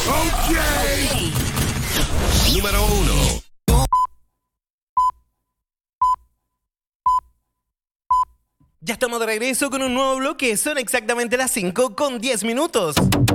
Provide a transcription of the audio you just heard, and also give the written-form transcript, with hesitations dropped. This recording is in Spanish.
Okay. Número 1. Ya estamos de regreso con un nuevo bloque. Son exactamente las 5:10.